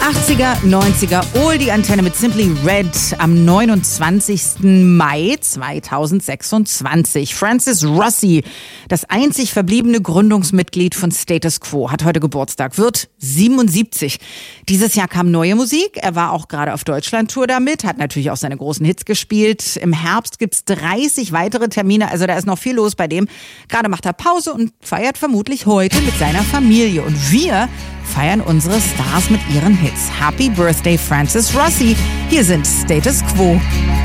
80er, 90er, Oldie Antenne mit Simply Red am 29. Mai 2026. Francis Rossi, das einzig verbliebene Gründungsmitglied von Status Quo, hat heute Geburtstag, wird 77. Dieses Jahr kam neue Musik, er war auch gerade auf Deutschland-Tour damit, hat natürlich auch seine großen Hits gespielt. Im Herbst gibt's 30 weitere Termine, also da ist noch viel los bei dem. Gerade macht er Pause und feiert vermutlich heute mit seiner Familie. Und wir feiern unsere Stars mit ihren Hits. Happy Birthday, Francis Rossi. Hier sind Status Quo.